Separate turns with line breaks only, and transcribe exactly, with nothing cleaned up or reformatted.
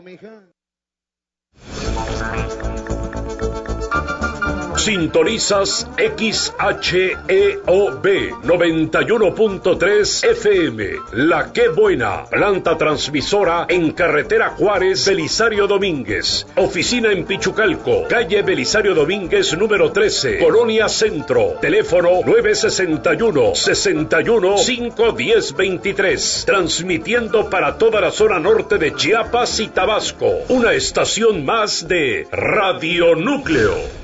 mija.
Sintonizas X H E O B noventa y uno punto tres F M, La Qué Buena, planta transmisora en carretera Juárez, Belisario Domínguez, oficina en Pichucalco, calle Belisario Domínguez número trece, Colonia Centro, teléfono nueve sesenta y uno, sesenta y uno, cinco diez veintitrés, transmitiendo para toda la zona norte de Chiapas y Tabasco, una estación más de Radio Núcleo.